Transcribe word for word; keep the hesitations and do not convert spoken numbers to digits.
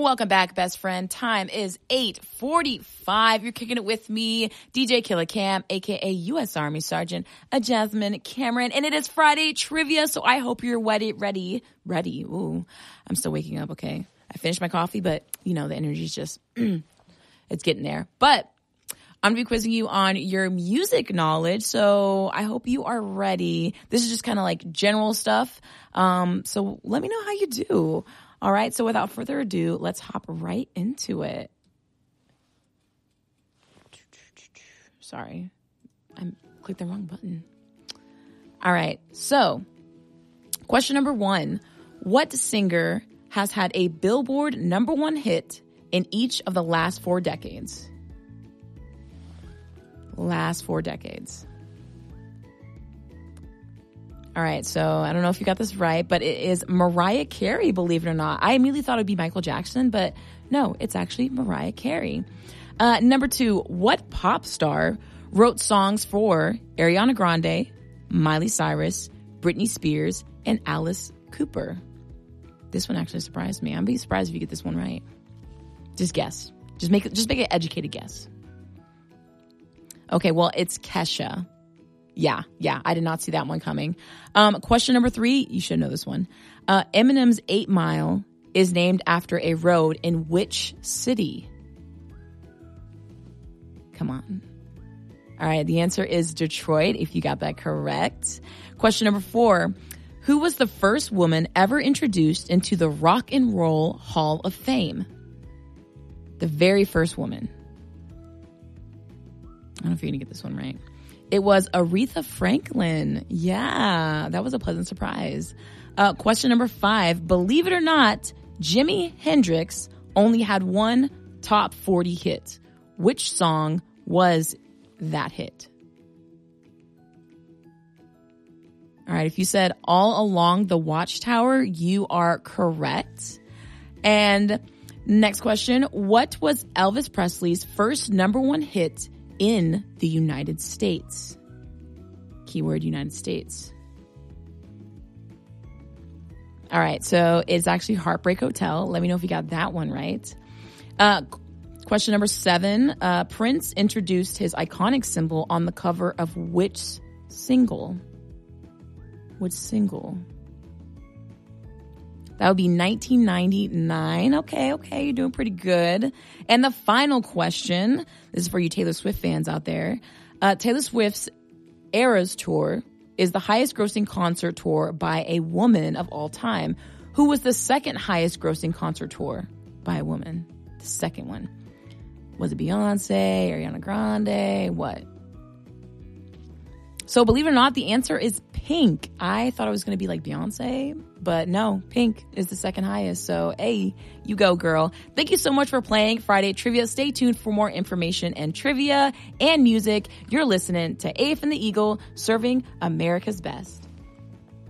welcome back, best friend. Time is eight forty-five. You're kicking it with me, D J Killer Cam, a k a. U S Army Sergeant uh, Jasmine Cameron. And it is Friday Trivia, so I hope you're ready, ready, ready. Ooh, I'm still waking up, okay? I finished my coffee, but, you know, the energy's just, it's getting there. But I'm going to be quizzing you on your music knowledge, so I hope you are ready. This is just kind of like general stuff, um, so let me know how you do. All right, so without further ado, let's hop right into it. Sorry, I clicked the wrong button. All right, so question number one. What singer has had a Billboard number one hit in each of the last four decades? Last four decades. All right, so I don't know if you got this right, but it is Mariah Carey, believe it or not. I immediately thought it would be Michael Jackson, but no, it's actually Mariah Carey. Uh, number two, what pop star wrote songs for Ariana Grande, Miley Cyrus, Britney Spears, and Alice Cooper? This one actually surprised me. I'm be surprised if you get this one right. Just guess. Just make it. Just make an educated guess. Okay, well, it's Kesha. Yeah, yeah, I did not see that one coming. Um, question number three, you should know this one. Uh, Eminem's eight mile is named after a road in which city? Come on. All right, the answer is Detroit, if you got that correct. Question number four, who was the first woman ever introduced into the Rock and Roll Hall of Fame? The very first woman. I don't know if you're going to get this one right. It was Aretha Franklin. Yeah, that was a pleasant surprise. Uh, question number five. Believe it or not, Jimi Hendrix only had one top forty hit. Which song was that hit? All right, if you said All Along the Watchtower, you are correct. And next question. What was Elvis Presley's first number one hit in the United States? Keyword United States. All right, so it's actually Heartbreak Hotel. Let me know if you got that one right. Uh, question number seven. Uh, Prince introduced his iconic symbol on the cover of which single? Which single? That would be nineteen ninety-nine. Okay, okay, you're doing pretty good. And the final question, this is for you Taylor Swift fans out there. Uh, Taylor Swift's Eras Tour is the highest grossing concert tour by a woman of all time. Who was the second highest grossing concert tour by a woman? The second one. Was it Beyonce, Ariana Grande, what? So believe it or not, the answer is Pink. I thought it was going to be like Beyonce, but no, Pink is the second highest. So, hey, you go, girl. Thank you so much for playing Friday Trivia. Stay tuned for more information and trivia and music. You're listening to A F and the Eagle, serving America's best.